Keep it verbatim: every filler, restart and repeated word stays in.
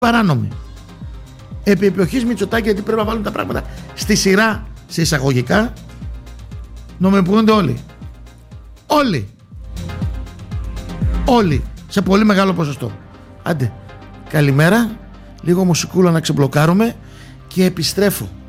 παράνομοι. Επί εποχής Μητσοτάκη, γιατί πρέπει να βάλουν τα πράγματα στη σειρά, σε εισαγωγικά, νομιμοποιούνται όλοι. Όλοι. Όλοι. Σε πολύ μεγάλο ποσοστό. Άντε. Καλημέρα. Λίγο μουσικούλα να ξεμπλοκάρουμε και επιστρέφω.